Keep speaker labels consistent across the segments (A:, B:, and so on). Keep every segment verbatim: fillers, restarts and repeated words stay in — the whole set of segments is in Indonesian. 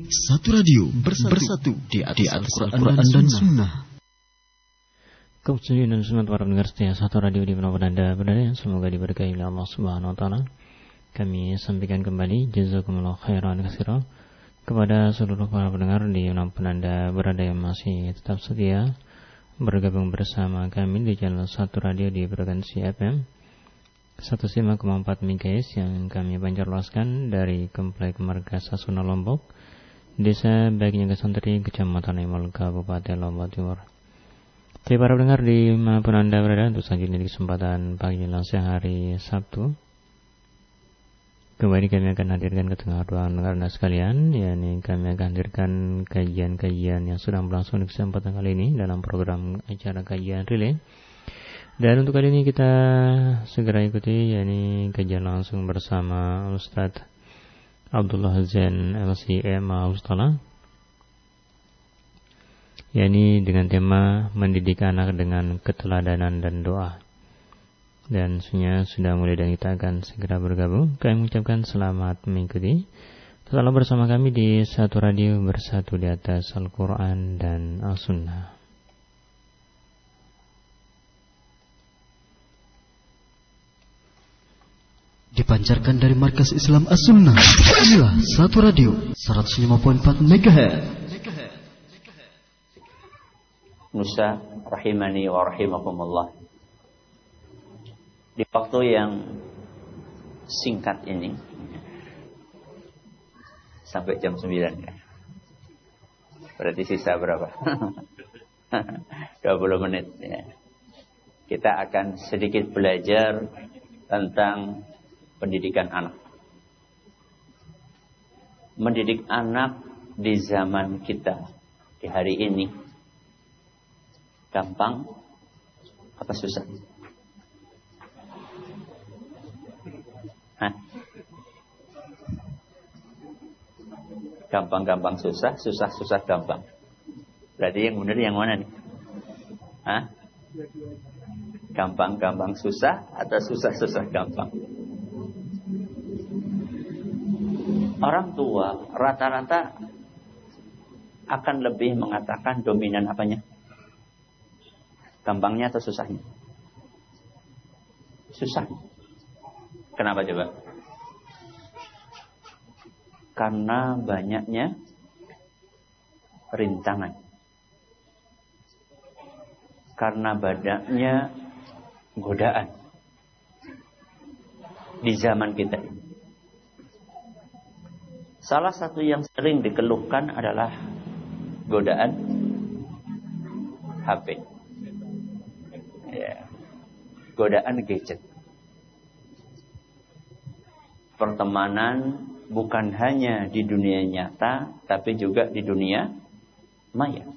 A: Satu radio bersatu, bersatu di atas, di atas Al-Quran dan Sunnah.
B: Kaum muslimin dan muslimat para pendengar setia Satu Radio di mana Anda berada, semoga diberkahi oleh Allah Subhanahu wa taala. Kami sampaikan kembali jazakumullah khairan katsiran kepada seluruh para pendengar di mana Anda berada yang masih tetap setia bergabung bersama kami di channel Satu Radio di frekuensi F M seratus lima koma empat MHz yang kami pancarluaskan dari Komplek Markas Asuna Lombok, Desa Bagian Santri, Kecamatan Imol, Kabupaten Lombok Timur. Jadi para pendengar di manapun Anda berada, untuk selanjutnya di kesempatan pagi langsung hari Sabtu, kembali kami akan hadirkan ke tengah ruang pendengar Anda sekalian, yakni kami akan hadirkan kajian-kajian yang sudah berlangsung di kesempatan kali ini dalam program acara kajian relay. Dan untuk kali ini kita segera ikuti, yakni kajian langsung bersama Ustadz Abdullah Zain L C M Austala, yakni dengan tema mendidik anak dengan keteladanan dan doa. Dan sebenarnya sudah mulai dan kita akan segera bergabung. Kami mengucapkan selamat mengikuti. Tetaplah bersama kami di Satu Radio bersatu di atas Al-Quran dan As-Sunnah.
A: Dipancarkan dari Markas Islam As-Sunnah. Inilah Satu Radio seratus lima koma empat MHz.
C: Musa rahimani wa rahimakumullah. Di waktu yang singkat ini sampai jam sembilan ya. Berarti sisa berapa? dua puluh menit ya. Kita akan sedikit belajar tentang pendidikan anak. Mendidik anak di zaman kita, di hari ini, gampang apa susah? Hah? Gampang-gampang susah, susah-susah gampang. Berarti yang benar yang mana nih? Hah? Gampang-gampang susah atau susah-susah gampang? Orang tua rata-rata akan lebih mengatakan dominan apanya? Gampangnya atau susahnya? Susah. Kenapa coba? Karena banyaknya rintangan. Karena banyaknya godaan di zaman kita ini. Salah satu yang sering dikeluhkan adalah godaan H P, ya, godaan gadget. Pertemanan bukan hanya di dunia nyata, tapi juga di dunia maya.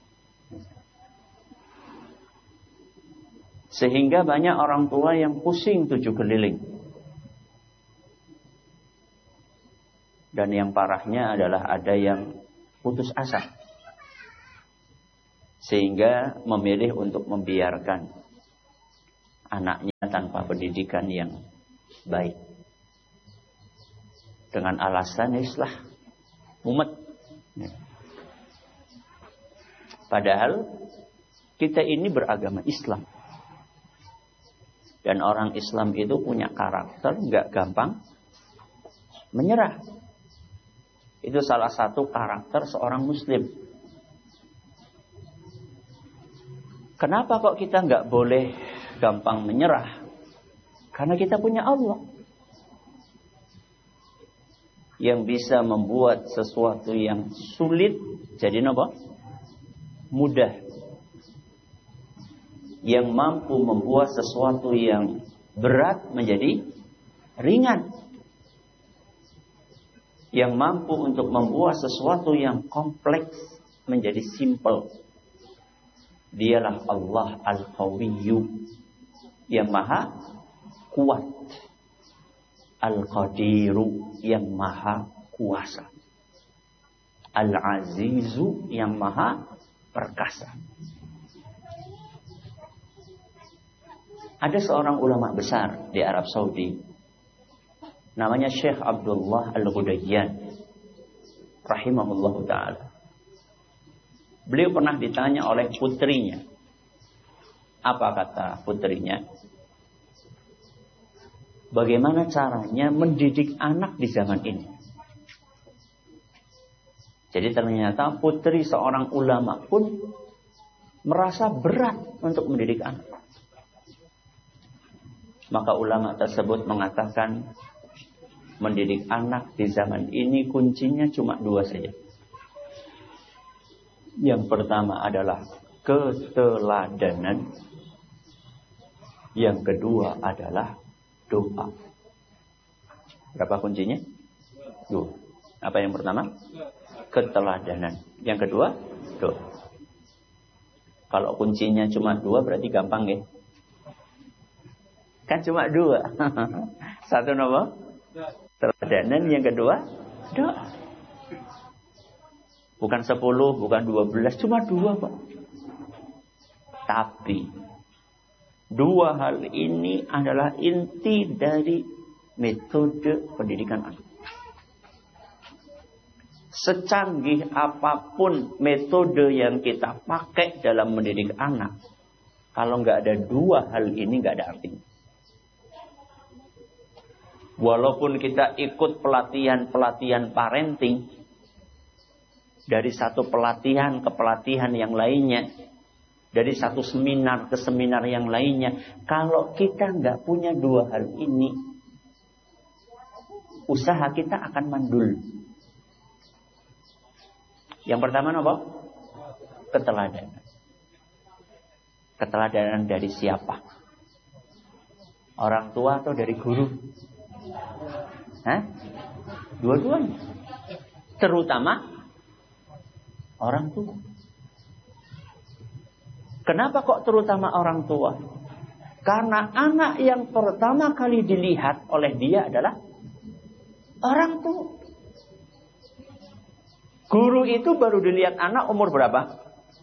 C: Sehingga banyak orang tua yang pusing tujuh keliling. Dan yang parahnya adalah ada yang putus asa. Sehingga memilih untuk membiarkan anaknya tanpa pendidikan yang baik. Dengan alasan islah mumet. Padahal kita ini beragama Islam. Dan orang Islam itu punya karakter gak gampang menyerah. Itu salah satu karakter seorang muslim. Kenapa kok kita nggak boleh gampang menyerah? Karena kita punya Allah yang bisa membuat sesuatu yang sulit jadi apa? Mudah. Yang mampu membuat sesuatu yang berat menjadi ringan. Yang mampu untuk membuat sesuatu yang kompleks menjadi simple. Dialah Allah Al-Qawiyyu, yang maha kuat. Al-Qadiru, yang maha kuasa. Al-Azizu, yang maha perkasa. Ada seorang ulama besar di Arab Saudi, namanya Syekh Abdullah Al-Ghudayyan. rahimahullahu ta'ala. Beliau pernah ditanya oleh putrinya. Apa kata putrinya? Bagaimana caranya mendidik anak di zaman ini? Jadi ternyata putri seorang ulama pun merasa berat untuk mendidik anak. Maka ulama tersebut mengatakan, mendidik anak di zaman ini kuncinya cuma dua saja. Yang pertama adalah keteladanan. Yang kedua adalah doa. Berapa kuncinya? Dua. Apa yang pertama? Keteladanan. Yang kedua, doa. Kalau kuncinya cuma dua berarti gampang ya? Kan cuma dua. Satu apa? Keteladanan. Yang kedua, doa. Bukan sepuluh, bukan dua belas, cuma dua Pak. Tapi dua hal ini adalah inti dari metode pendidikan anak. Secanggih apapun metode yang kita pakai dalam mendidik anak, kalau nggak ada dua hal ini nggak ada artinya. Walaupun kita ikut pelatihan-pelatihan parenting, dari satu pelatihan ke pelatihan yang lainnya, dari satu seminar ke seminar yang lainnya, kalau kita nggak punya dua hal ini, usaha kita akan mandul. Yang pertama apa? Keteladanan. Keteladanan dari siapa? Orang tua atau dari guru? Hah? Dua-duanya. Terutama orang tua. Kenapa kok terutama orang tua? Karena anak yang pertama kali dilihat oleh dia adalah orang tua. Guru itu baru dilihat anak umur berapa?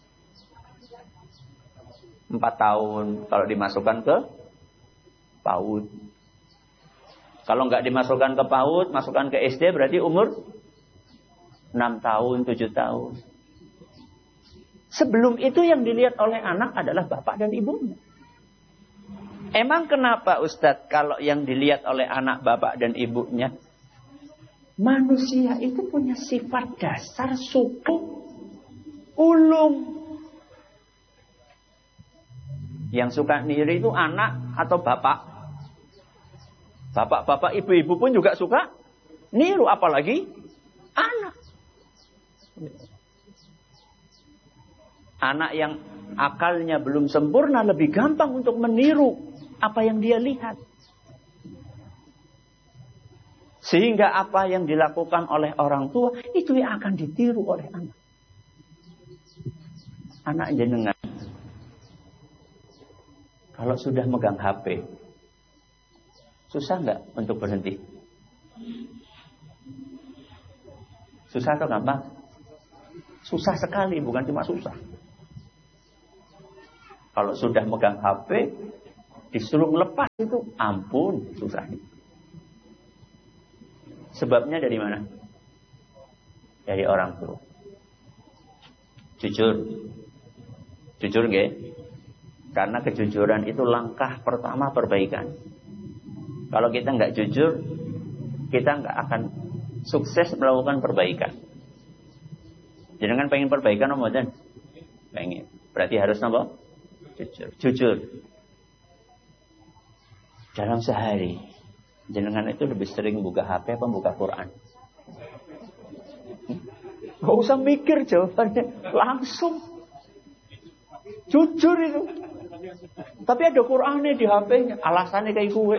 C: Empat tahun. Kalau dimasukkan ke PAUD. Kalau nggak dimasukkan ke PAUD, masukkan ke S D berarti umur enam tahun, tujuh tahun. Sebelum itu yang dilihat oleh anak adalah bapak dan ibunya. Emang kenapa Ustadz kalau yang dilihat oleh anak bapak dan ibunya? Manusia itu punya sifat dasar suku ulung. Yang suka niru itu anak atau bapak? Bapak-bapak, ibu-ibu pun juga suka niru, apalagi anak. Anak yang akalnya belum sempurna lebih gampang untuk meniru apa yang dia lihat. Sehingga apa yang dilakukan oleh orang tua itu yang akan ditiru oleh anak. Anak jenengan kalau sudah megang H P, susah nggak untuk berhenti? Susah atau gampang? Susah sekali, bukan cuma susah. Kalau sudah megang H P, disuruh melepas itu, ampun, susahnya. Sebabnya dari mana? Dari orang tua. Jujur. Jujur nggih? Karena kejujuran itu langkah pertama perbaikan. Kalau kita nggak jujur, kita nggak akan sukses melakukan perbaikan. Jangan pengen perbaikan om mboten? Pengen. Berarti harus napa? Jujur. Jujur. Dalam sehari, jenengan itu lebih sering buka H P apa buka Quran? Gak usah mikir jawabannya, langsung. Jujur itu. Tapi ada Qurannya di H P-nya, alasannya kayak gue.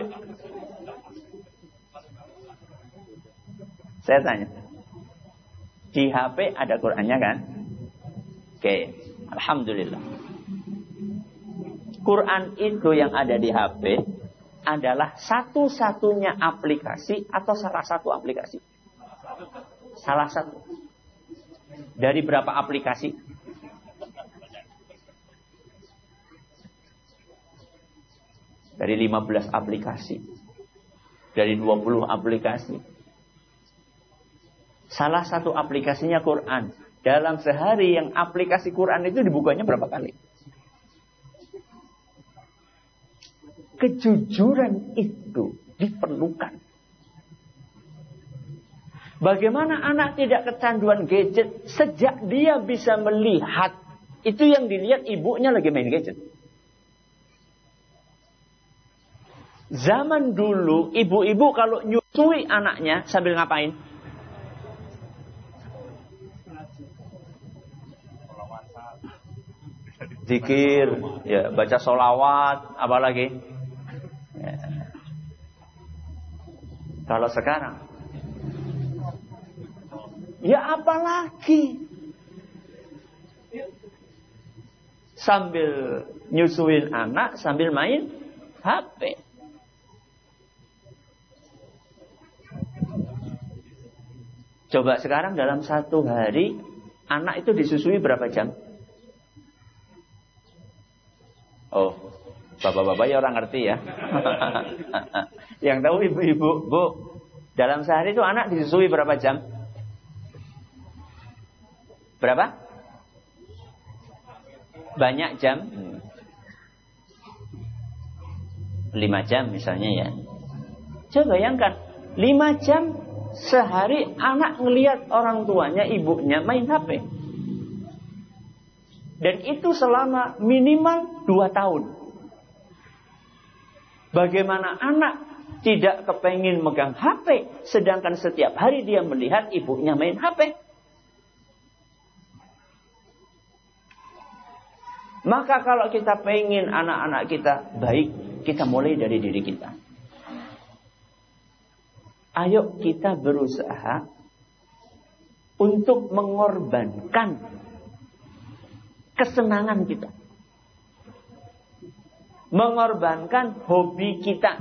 C: Saya tanya, di H P ada Qurannya kan? Oke, alhamdulillah. Quran itu yang ada di H P adalah satu-satunya aplikasi atau salah satu aplikasi? Salah satu. Dari berapa aplikasi? Dari lima belas aplikasi. Dari dua puluh aplikasi. Salah satu aplikasinya Quran. Dalam sehari yang aplikasi Quran itu dibukanya berapa kali? Kejujuran itu diperlukan. Bagaimana anak tidak kecanduan gadget sejak dia bisa melihat. Itu yang dilihat ibunya lagi main gadget. Zaman dulu ibu-ibu kalau nyusui anaknya sambil ngapain? Zikir, ya, baca sholawat, apalagi. Ya. Kalau sekarang, ya apalagi. Sambil nyusuin anak, sambil main H P. Coba sekarang dalam satu hari, anak itu disusui berapa jam? Oh, bapak-bapak ya orang ngerti ya. Yang tahu ibu-ibu, Bu, dalam sehari itu anak disusui berapa jam? Berapa? Banyak jam? Lima jam misalnya ya. Coba bayangkan, lima jam sehari anak ngelihat orang tuanya, ibunya main H P. Dan itu selama minimal dua tahun. Bagaimana anak tidak kepengin megang H P, sedangkan setiap hari dia melihat ibunya main H P. Maka kalau kita pengen anak-anak kita baik, kita mulai dari diri kita. Ayo kita berusaha untuk mengorbankan kesenangan kita. Mengorbankan hobi kita.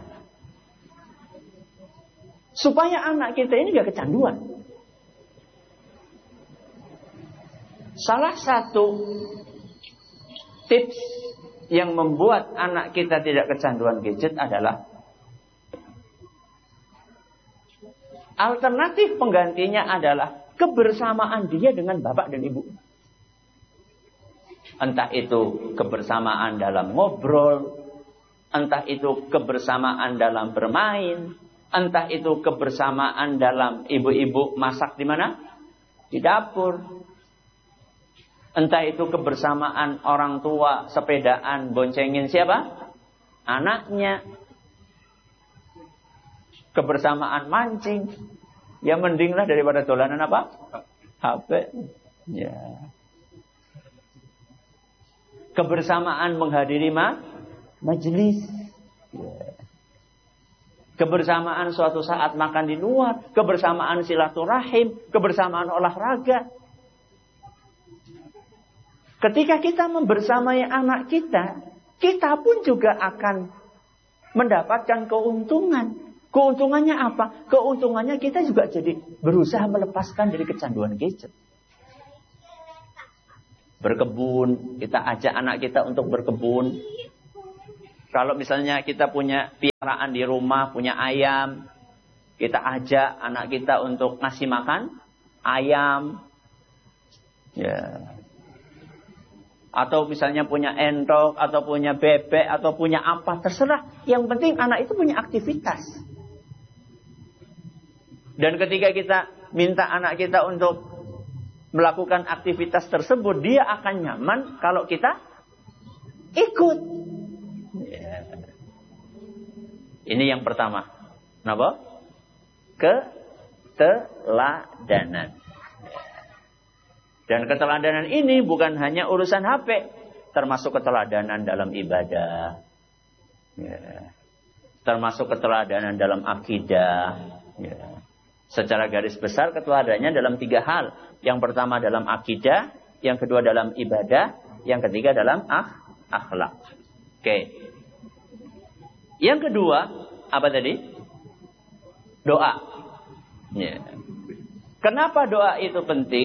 C: Supaya anak kita ini gak kecanduan. Salah satu tips yang membuat anak kita tidak kecanduan gadget adalah alternatif penggantinya adalah kebersamaan dia dengan bapak dan ibu. Entah itu kebersamaan dalam ngobrol, entah itu kebersamaan dalam bermain, entah itu kebersamaan dalam ibu-ibu masak di mana? Di dapur. Entah itu kebersamaan orang tua sepedaan boncengin siapa? Anaknya. Kebersamaan mancing. Ya mendinglah daripada dolanan apa? H P. Ya. Kebersamaan menghadiri ma? Majelis. Ya. Kebersamaan suatu saat makan di luar. Kebersamaan silaturahim. Kebersamaan olahraga. Ketika kita membersamai anak kita, kita pun juga akan mendapatkan keuntungan. Keuntungannya apa? Keuntungannya kita juga jadi berusaha melepaskan dari kecanduan gadget. Berkebun, kita ajak anak kita untuk berkebun. Kalau misalnya kita punya piaraan di rumah, punya ayam, kita ajak anak kita untuk ngasih makan ayam. Ya. Atau misalnya punya entok, atau punya bebek, atau punya apa, terserah. Yang penting anak itu punya aktivitas. Dan ketika kita minta anak kita untuk melakukan aktivitas tersebut, dia akan nyaman kalau kita ikut. Ya. Ini yang pertama. Kenapa? Keteladanan. Dan keteladanan ini bukan hanya urusan H P, termasuk keteladanan dalam ibadah, ya. Termasuk keteladanan dalam akidah. Ya. Secara garis besar keteladanannya dalam tiga hal. Yang pertama dalam akidah, yang kedua dalam ibadah, yang ketiga dalam akh, akhlak. Oke. Yang kedua apa tadi? Doa. Ya. Kenapa doa itu penting?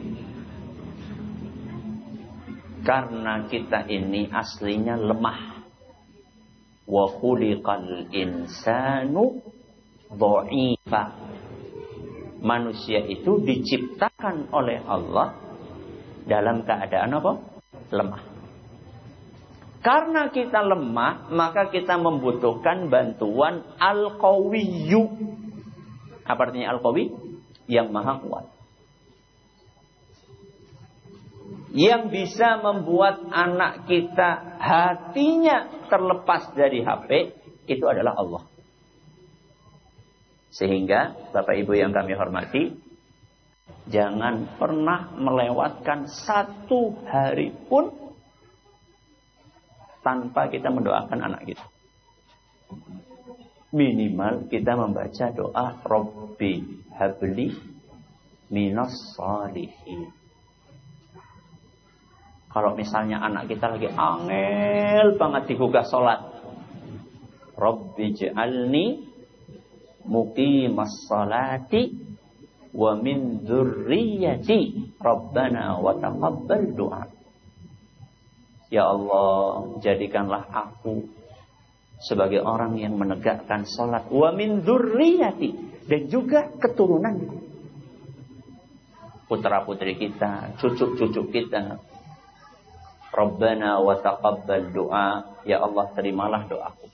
C: Karena kita ini aslinya lemah. Wa khuliqal insanu dha'ifa. Manusia itu diciptakan oleh Allah dalam keadaan apa? Lemah. Karena kita lemah, maka kita membutuhkan bantuan al-qawiyyu. Apa artinya al-qawi? Yang maha kuat. Yang bisa membuat anak kita hatinya terlepas dari H P, itu adalah Allah. Sehingga Bapak Ibu yang kami hormati, jangan pernah melewatkan satu hari pun tanpa kita mendoakan anak kita. Minimal kita membaca doa Rabbi habli minas shalihin. Kalau misalnya anak kita lagi angel banget digugah sholat, Rabbi ja'alni muqimas sholati wa min dzurriyyati Rabbana wa taqabbal du'a. Ya Allah, jadikanlah aku sebagai orang yang menegakkan sholat, wa min dzurriyyati, dan juga keturunanku, putra putri kita, cucu-cucu kita. Rabbana wa taqabbal du'a, ya Allah terimalah doaku.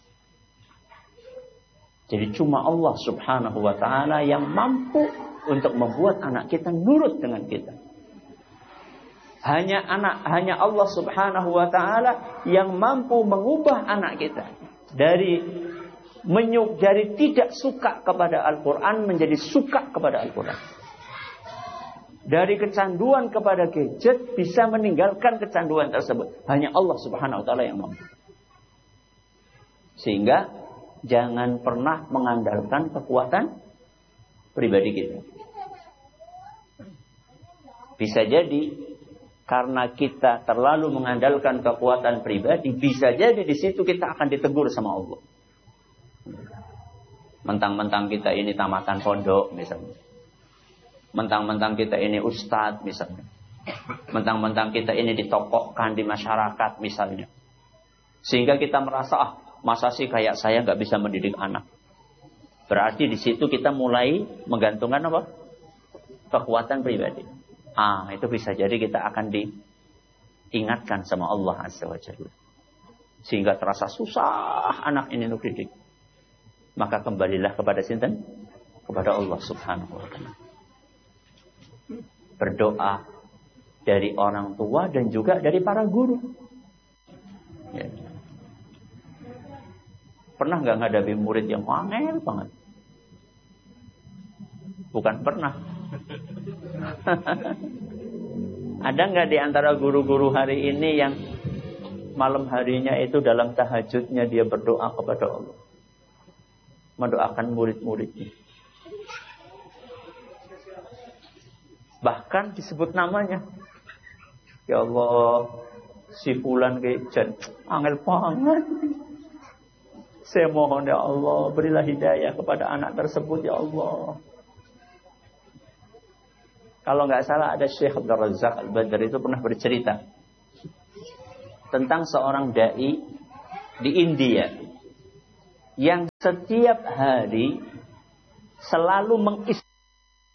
C: Jadi cuma Allah subhanahu wa ta'ala yang mampu untuk membuat anak kita nurut dengan kita. Hanya anak, hanya Allah subhanahu wa ta'ala yang mampu mengubah anak kita dari menyuk, dari tidak suka kepada Al-Quran menjadi suka kepada Al-Quran. Dari kecanduan kepada gadget bisa meninggalkan kecanduan tersebut. Hanya Allah subhanahu wa ta'ala yang mampu. Sehingga jangan pernah mengandalkan kekuatan pribadi kita. Bisa jadi karena kita terlalu mengandalkan kekuatan pribadi, bisa jadi di situ kita akan ditegur sama Allah. Mentang-mentang kita ini tamatan pondok misalnya. Mentang-mentang kita ini ustadz misalnya. Mentang-mentang kita ini ditokohkan di masyarakat misalnya. Sehingga kita merasa, ah, masa sih kayak saya nggak bisa mendidik anak. Berarti di situ kita mulai menggantungkan apa? Kekuatan pribadi. Ah, itu bisa jadi kita akan diingatkan sama Allah Azza wa Jalla. Sehingga terasa susah anak ini untuk didik. Maka kembalilah kepada sinten? Kepada Allah Subhanahu wa Ta'ala. Berdoa dari orang tua dan juga dari para guru. Ya. Pernah nggak ngadapi murid yang angel banget? Bukan pernah. Ada nggak di antara guru-guru hari ini yang malam harinya itu dalam tahajudnya dia berdoa kepada Allah, mendoakan murid-muridnya? Bahkan disebut namanya. Ya Allah, si fulan kejan angel banget. Saya mohon ya Allah, berilah hidayah kepada anak tersebut ya Allah. Kalau nggak salah ada Syekh Abdul Razak Al-Badr itu pernah bercerita tentang seorang dai di India yang setiap hari selalu mengistilahkan